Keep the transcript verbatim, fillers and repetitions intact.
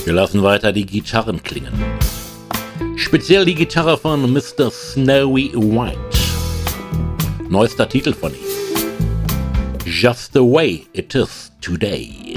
Wir lassen weiter die Gitarren klingen. Speziell die Gitarre von Mister Snowy White. Neuester Titel von ihm. Just the way it is today.